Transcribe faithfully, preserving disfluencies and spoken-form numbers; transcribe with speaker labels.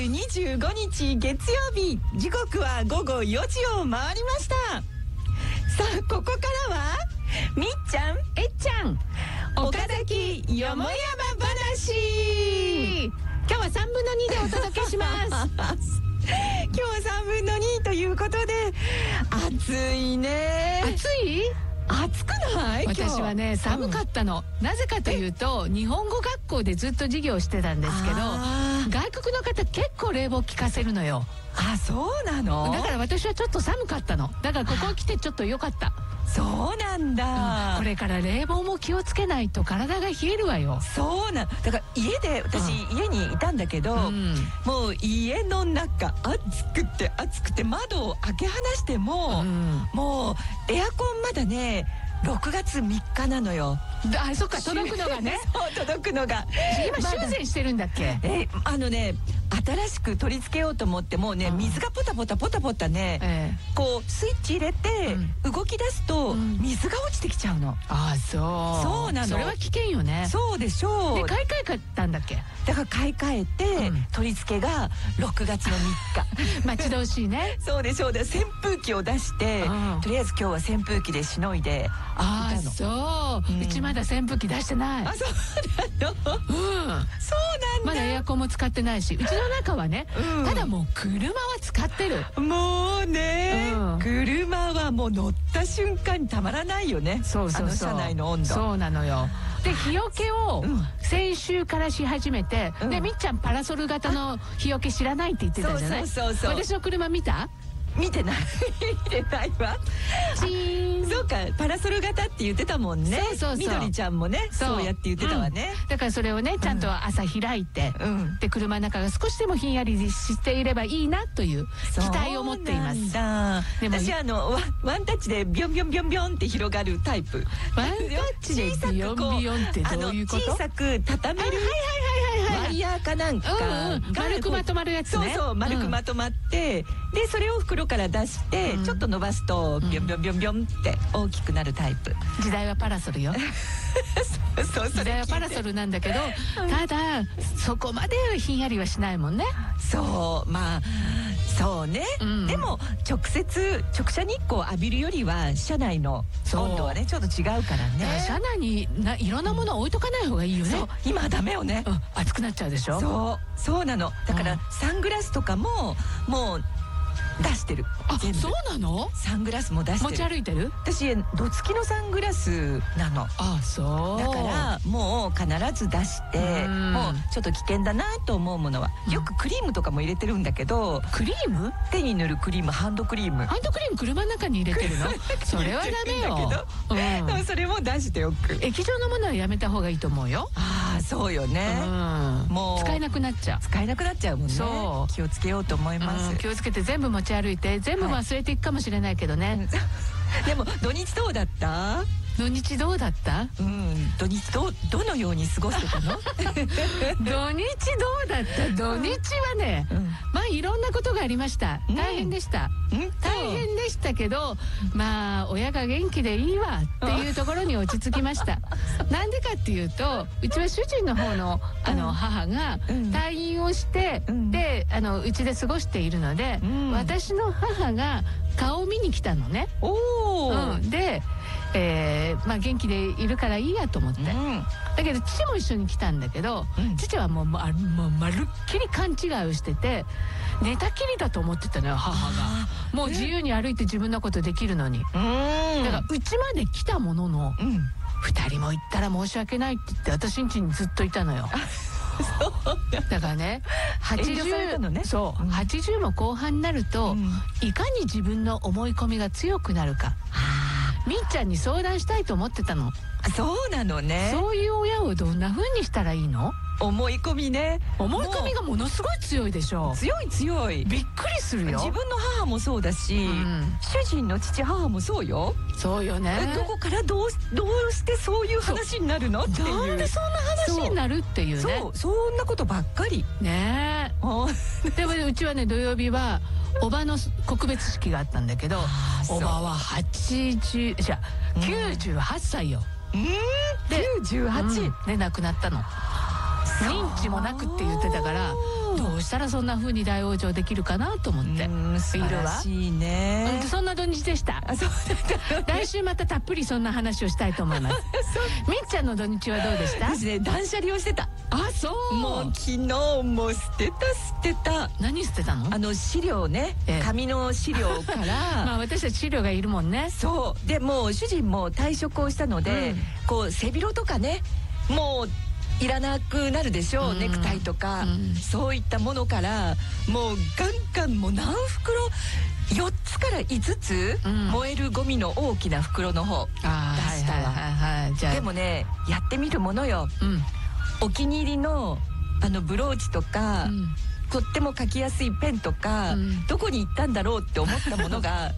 Speaker 1: にじゅうごにち月曜日、時刻はごごよじを回りました。さあここからはみっちゃん、
Speaker 2: えっちゃん、
Speaker 1: 岡崎よもやま話。
Speaker 2: 今日はさんぶんのにでお届けします
Speaker 1: 今日はさんぶんのにということで暑いね。
Speaker 2: 暑い？
Speaker 1: 暑くない？
Speaker 2: 私はね寒かったの、うん、なぜかというと日本語学校でずっと授業してたんですけど、外国の方結構冷房効かせるのよ。
Speaker 1: あ、そうなの？
Speaker 2: だから私はちょっと寒かったの。だからここ来てちょっと良かった。
Speaker 1: そうなんだ、
Speaker 2: うん、これから冷房も気をつけないと体が冷えるわよ。
Speaker 1: そうなんだから家で私、うん、家にいたんだけど、うん、もう家の中暑くて暑くて窓を開け放しても、うん、もうエアコンまだねろくがつみっかなのよ。
Speaker 2: あ、そっか、届くのがね
Speaker 1: そう届くのが
Speaker 2: 今修繕してるんだっけ？
Speaker 1: えあのね新しく取り付けようと思ってもうね、うん、水がポタポタポタポタね、ええ、こうスイッチ入れて、うん、動き出すと、うん、水が落ちてきちゃうの。
Speaker 2: ああ、そう
Speaker 1: そうなの。
Speaker 2: それは危険よね。
Speaker 1: そうでしょう。
Speaker 2: で買い替えたんだっけ？
Speaker 1: だから買い替えて、うん、取り付けがろくがつのみっか
Speaker 2: 待ち遠しいね
Speaker 1: そうでしょう。で扇風機を出して、うん、とりあえず今日は扇風機でしのいで。
Speaker 2: ああ、そう、うん、うちまだ扇風機出してない。
Speaker 1: あ、そうなの？うん、そうなんだ。
Speaker 2: まだエアコンも使ってないし、うちの中はね、うん、ただもう車は使ってる。
Speaker 1: もうね、うん、車はもう乗った瞬間にたまらないよね。
Speaker 2: そうそうそう、
Speaker 1: あの車内の温度。そう
Speaker 2: なのよ。で日よけを先週からし始めて、うん、でみっちゃんパラソル型の日よけ知らないって言ってたじゃない？そうそうそうそう。私の車見た？
Speaker 1: 見てない見てないわ。
Speaker 2: チーン。
Speaker 1: そうか、パラソル型って言ってたもんね。
Speaker 2: そうそうそう。
Speaker 1: みどりちゃんもね、そうやって言ってたわね、
Speaker 2: うん、だからそれをねちゃんと朝開いて、うん、で車の中が少しでもひんやりしていればいいなという期待を持っています。でも私あのワン、ワンタッチでビョンビョンビョンビョンって広がるタイプ。 ワンタッチでビヨンビヨンってどういうこと？
Speaker 1: 小さく畳めるワイヤーかなんかが、うんうん、
Speaker 2: 丸くまとまるやつね。
Speaker 1: そうそう、丸くまとまって、うん、でそれを袋から出して、うん、ちょっと伸ばすとビョンビョンビョンビョンって大きくなるタイプ。
Speaker 2: 時代はパラソルよそう、時代はパラソルなんだけど、ただそこまでひんやりはしないもんね。
Speaker 1: そう、まあそうね、うん、でも直接直射日光を浴びるよりは車内の温度はねちょっと違うからね。
Speaker 2: 車内にないろんなものを置いとかない方がいいよね。そう、
Speaker 1: 今はダメよね、
Speaker 2: うん、暑くなっちゃうでしょ。
Speaker 1: そうそうなの。だから、うん、サングラスとかももう出してる。
Speaker 2: あ、そうなの？
Speaker 1: サングラスも出してる。
Speaker 2: 持ち歩いてる？
Speaker 1: 私どつきのサングラスなの。
Speaker 2: あ、そう。
Speaker 1: だからもう必ず出して、もうちょっと危険だなと思うものは、よくクリームとかも入れてるんだけど。
Speaker 2: クリーム？
Speaker 1: 手に塗るクリーム、ハンドクリーム。
Speaker 2: ハンドクリーム車の中に入れてるの？それはダメよ。
Speaker 1: うん、でもそれも出しておく。
Speaker 2: 液状のものはやめた方がいいと思うよ。
Speaker 1: ああ、そうよね、うん、もう
Speaker 2: 使えなくなっちゃう。
Speaker 1: 使えなくなっちゃうもんね。そう、気をつけようと思います、
Speaker 2: うん、気をつけて全部持ち歩いて。全部忘れていくかもしれないけどね、
Speaker 1: はい、でも土日どうだった？
Speaker 2: 土日どうだった？
Speaker 1: うん、土日どどのように過ごしてたの？
Speaker 2: 土日どうだった？土日はね、うん、まあいろんなことがありました。大変でした、うん、大変でしたけど、まあ親が元気でいいわっていうところに落ち着きましたなんでかっていうと、うちは主人の方のあの母が退院をして、うん、であのうちで過ごしているので、うん、私の母が顔を見に来たのね。おー、うん、でえーまあ、元気でいるからいいやと思って、うん、だけど父も一緒に来たんだけど、うん、父はもう、ま、もうまるっきり勘違いをしてて、寝たきりだと思ってたのよ、母が。もう自由に歩いて自分のことできるのに、だからうちまで来たものの、うん、ふたりも行ったら申し訳ないって言って私ん家にずっといたのよだからね、はちじゅう、ね、そう、うん、はちじゅうも後半になると、うん、いかに自分の思い込みが強くなるか、みっちゃんに相談したいと思ってたの。
Speaker 1: そうなのね。
Speaker 2: そういう親をどんな風にしたらいいの？
Speaker 1: 思い込みね。
Speaker 2: 思い込みがものすごい強いでしょ。
Speaker 1: 強い強い。
Speaker 2: びっくりするよ。
Speaker 1: 自分の母もそうだし、うん、主人の父母もそうよ。
Speaker 2: そうよね。
Speaker 1: どこからどうどうしてそういう話になるのっていう。
Speaker 2: なんでそんな話になるっていうね。
Speaker 1: そう、そんなことばっかり
Speaker 2: ねえでもうちはね、土曜日はおばの告別式があったんだけど、おばははちじゅうじゃきゅうじゅうはっさいよ。
Speaker 1: うん、きゅうじゅうはち、
Speaker 2: うん、で亡くなったの。認知もなくって言ってたから、 どうしたらそんな風に大往生できるかなと思って。
Speaker 1: 素晴らしいね。
Speaker 2: そんな土日でした。
Speaker 1: あ、そうだった。
Speaker 2: 来週またたっぷりそんな話をしたいと思います。みっちゃんの土日はどうでした？
Speaker 1: 私ね、断捨離をしてた。
Speaker 2: あ、そう。
Speaker 1: もう昨日も捨てた捨てた。
Speaker 2: 何捨てたの？
Speaker 1: あの資料ね、ええ、紙の資料から
Speaker 2: まあ私たち資料がいるもんね。
Speaker 1: そうで、もう主人も退職をしたので、うん、こう背広とかね、もういらなくなるでしょう、うん、ネクタイとか、うん、そういったものからもうガンガン、もう何袋、よっつからいつつ、うん、燃えるゴミの大きな袋の方出したわ。でもね、やってみるものよ、うん、お気に入りのあのブローチとか、うん、とっても書きやすいペンとか、うん、どこに行ったんだろうって思ったものが